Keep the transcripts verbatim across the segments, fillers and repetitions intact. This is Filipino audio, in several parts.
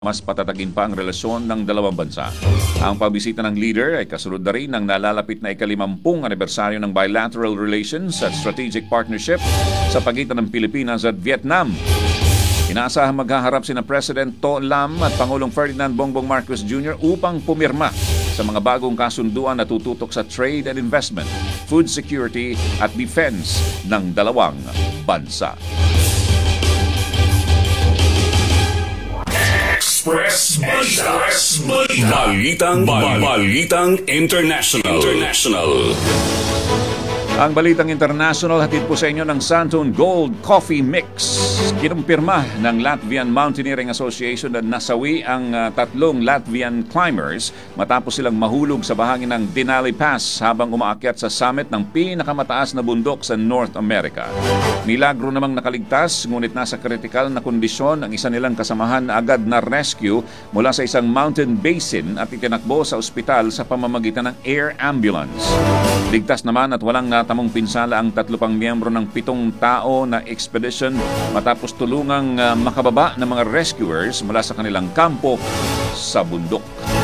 mas patatagin pa ang relasyon ng dalawang bansa. Ang pagbisita ng leader ay kasunod na rin ng nalalapit na ikalimampung anibersaryo ng bilateral relations at strategic partnership sa pagitan ng Pilipinas at Vietnam. Inaasahang maghaharap sina President To Lam at Pangulong Ferdinand Bongbong Marcos Junior upang pumirma sa mga bagong kasunduan na tututok sa trade and investment, food security at defense ng dalawang bansa. Express Express Balitang Balitang International International. Ang Balitang International hatid po sa inyo ng Santon Gold Coffee Mix. Kinumpirma ng Latvian Mountaineering Association na nasawi ang uh, tatlong Latvian climbers matapos silang mahulog sa bahagi ng Denali Pass habang umaakyat sa summit ng pinakamataas na bundok sa North America. Milagro namang nakaligtas, ngunit nasa kritikal na kondisyon ang isa nilang kasamahan na agad na rescue mula sa isang mountain basin at itinakbo sa ospital sa pamamagitan ng air ambulance. Ligtas naman at walang natamong pinsala ang tatlo pang miyembro ng pitong tao na expedition matapos tulungang uh, makababa ng mga rescuers mula sa kanilang kampo sa bundok.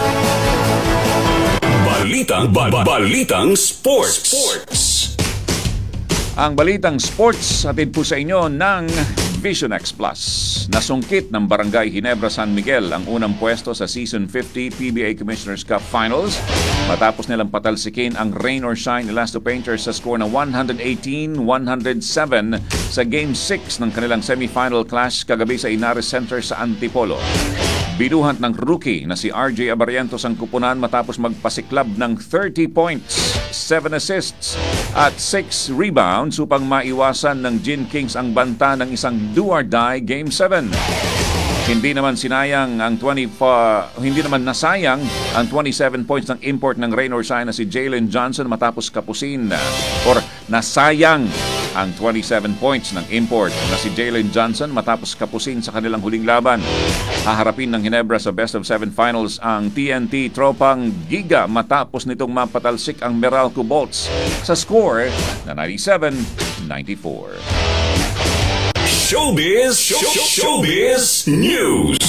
Balitang ba- Balitang Sports. Sports. Ang Balitang Sports atid po sa inyo ng Vision X Plus. Nasungkit ng Barangay Ginebra San Miguel ang unang pwesto sa Season fifty P B A Commissioner's Cup Finals matapos nilang patalsikin ang Rain or Shine Elasto Painters sa score na one eighteen one oh seven sa Game six ng kanilang semifinal clash kagabi sa Inares Center sa Antipolo. Binuhat ng rookie na si R J Abarientos ang kupunan matapos magpasiklab ng thirty points, seven assists at six rebounds upang maiwasan ng Gin Kings ang banta ng isang do-or-die Game seven. Hindi naman sinayang ang twenty uh, hindi naman nasayang ang twenty-seven points ng import ng Rain or Shine na si Jalen Johnson matapos kapusin uh, or nasayang ang twenty-seven points ng import na si Jalen Johnson matapos kapusin sa kanilang huling laban. Haharapin ng Ginebra sa best of seven finals ang T N T Tropang Giga matapos nitong mapatalsik ang Meralco Bolts sa score na ninety-seven ninety-four. Showbiz, show, Showbiz News.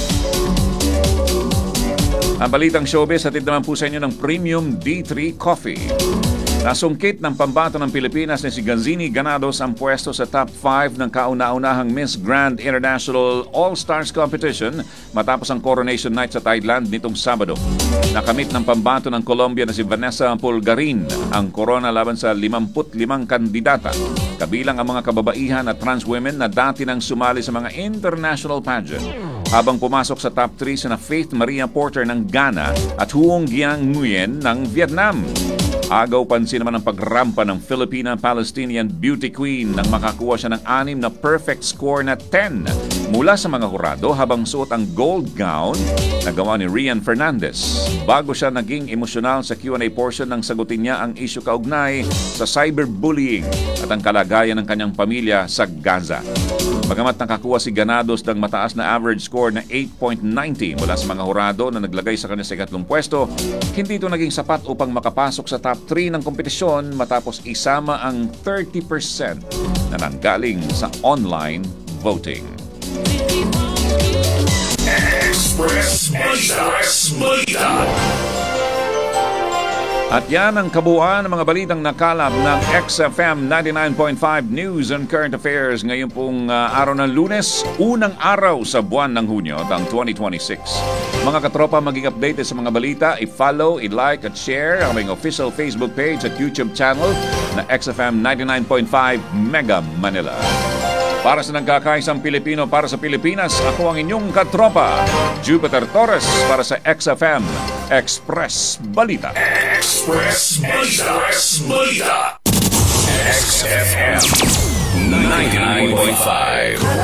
Ang Balitang Showbiz hatid naman po sa inyo ng Premium D three Coffee. Nasungkit ng pambato ng Pilipinas na si Ganzini Ganados ang pwesto sa top five ng kauna-unahang Miss Grand International All-Stars Competition matapos ang Coronation Night sa Thailand nitong Sabado. Nakamit ng pambato ng Colombia na si Vanessa Pulgarin ang korona laban sa limampu't limang kandidata, kabilang ang mga kababaihan at trans women na dati nang sumali sa mga international pageant. Habang pumasok sa top three sina Faith Maria Porter ng Ghana at Huong Giang Nguyen ng Vietnam. Agaw pansin naman ang pagrampa ng Filipina-Palestinian beauty queen nang makakuha siya ng anim na perfect score na ten mula sa mga hurado habang suot ang gold gown na gawa ni Rian Fernandez. Bago siya naging emosyonal sa Q and A portion nang sagutin niya ang isyu kaugnay sa cyberbullying at ang kalagayan ng kanyang pamilya sa Gaza. Bagamat nakakuha si Ganados ng mataas na average score na eight point nine zero mula sa mga hurado na naglagay sa kanya sa ikatlong pwesto, hindi ito naging sapat upang makapasok sa top three ng kompetisyon matapos isama ang thirty percent na nanggaling sa online voting. Express Balita. At yan ang kabuuan ng mga balitang nakalap ng X F M ninety-nine point five News and Current Affairs ngayon pong uh, araw ng Lunes, unang araw sa buwan ng Hunyo ng twenty twenty-six. Mga katropa, maging updated sa mga balita, i-follow, i-like at share ang aming official Facebook page at YouTube channel na X F M ninety-nine point five Mega Manila. Para sa nagkakaisang Pilipino para sa Pilipinas, ako ang inyong katropa, Jupiter Torres para sa X F M Express Balita. Express Balita. X F M ninety-nine point five.